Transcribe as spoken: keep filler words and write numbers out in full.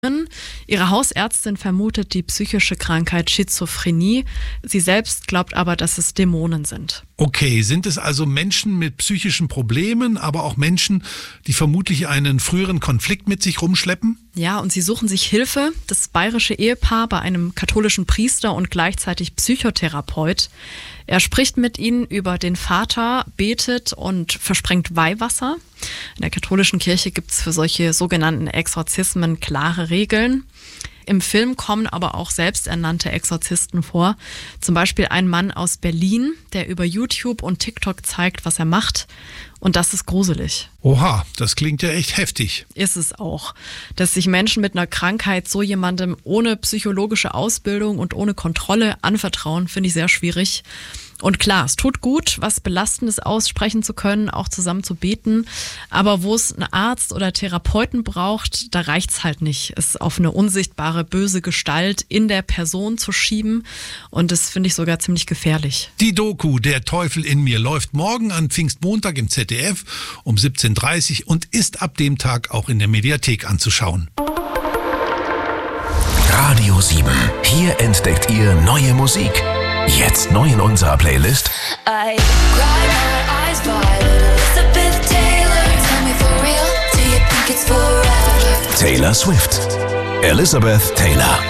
Ihre Hausärztin vermutet die psychische Krankheit Schizophrenie. Sie selbst glaubt aber, dass es Dämonen sind. Okay, sind es also Menschen mit psychischen Problemen, aber auch Menschen, die vermutlich einen früheren Konflikt mit sich rumschleppen? Ja, und sie suchen sich Hilfe. Das bayerische Ehepaar bei einem katholischen Priester und gleichzeitig Psychotherapeut. Er spricht mit ihnen über den Vater, betet und versprengt Weihwasser. In der katholischen Kirche gibt es für solche sogenannten Exorzismen klare Regeln. Im Film kommen aber auch selbsternannte Exorzisten vor. Zum Beispiel ein Mann aus Berlin, der über YouTube und TikTok zeigt, was er macht. Und das ist gruselig. Oha, das klingt ja echt heftig. Ist es auch. Dass sich Menschen mit einer Krankheit so jemandem ohne psychologische Ausbildung und ohne Kontrolle anvertrauen, finde ich sehr schwierig. Und klar, es tut gut, was Belastendes aussprechen zu können, auch zusammen zu beten. Aber wo es einen Arzt oder Therapeuten braucht, da reicht's halt nicht, es auf eine unsichtbare, böse Gestalt in der Person zu schieben. Und das finde ich sogar ziemlich gefährlich. Die Doku Der Teufel in mir läuft morgen an Pfingstmontag im Z D F um siebzehn Uhr dreißig und ist ab dem Tag auch in der Mediathek anzuschauen. Radio sieben. Hier entdeckt ihr neue Musik. Jetzt neu in unserer Playlist. I cry my eyes wide. Elizabeth Taylor, tell me for real, do you think it's forever? Taylor Swift. Elizabeth Taylor.